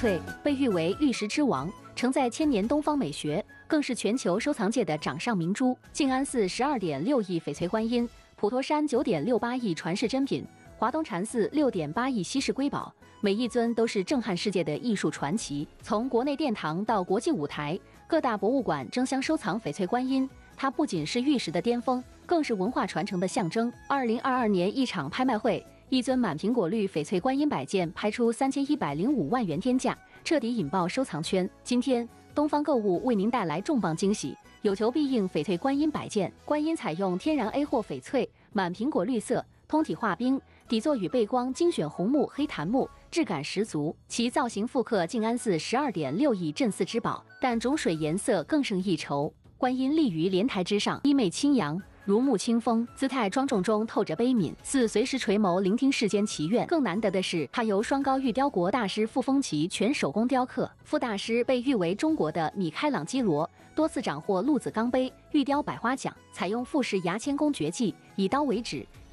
翠被誉为玉石之王，承载千年东方美学，更是全球收藏界的掌上明珠。静安寺12.6亿翡翠观音，普陀山9.68亿传世珍品，华东禅寺6.8亿稀世瑰宝，每一尊都是震撼世界的艺术传奇。从国内殿堂到国际舞台，各大博物馆争相收藏翡翠观音，它不仅是玉石的巅峰，更是文化传承的象征。2022年一场拍卖会，一尊满苹果绿翡翠观音摆件拍出3105万元天价，彻底引爆收藏圈。今天，东方购物为您带来重磅惊喜，有求必应翡翠观音摆件。观音采用天然 A 货翡翠，满苹果绿色，通体化冰，底座与背光精选红木、黑檀木，质感十足。其造型复刻静安寺12.6亿镇寺之宝，但种水颜色更胜一筹。观音立于莲台之上，衣袂轻扬，如沐清风，姿态庄重中透着悲悯，似随时垂眸聆听世间祈愿。更难得的是，它由双高玉雕国大师傅风奇全手工雕刻。傅大师被誉为中国的米开朗基罗，多次斩获陆子钢杯、玉雕百花奖，采用傅氏牙签工绝技，以刀为指，